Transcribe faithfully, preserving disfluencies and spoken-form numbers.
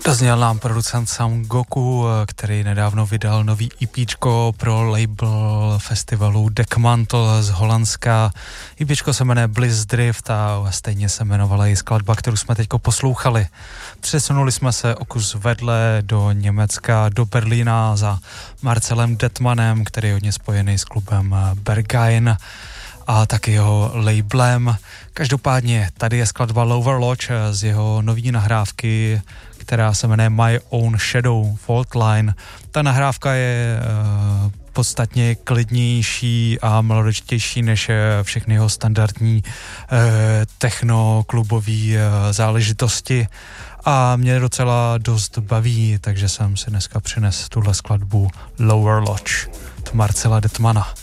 Dozněl nám producent Sam Goku, který nedávno vydal nový EPčko pro label festivalu Dekmantel z Holandska. EPčko se jmenuje Bliss Drift a stejně se jmenovala i skladba, kterou jsme teďko poslouchali. Přesunuli jsme se o kus vedle do Německa, do Berlína za Marcelem Detmanem, který je hodně spojený s klubem Berghain a taky jeho labelem. Každopádně tady je skladba Lower Lodge z jeho nový nahrávky, která se jmenuje My Own Shadow Fault Line. Ta nahrávka je uh, podstatně klidnější a melodičtější než všechny jeho standardní uh, techno-klubový uh, záležitosti a mě docela dost baví, takže jsem si dneska přines tuhle skladbu Lower Lodge od Marcela Detmana.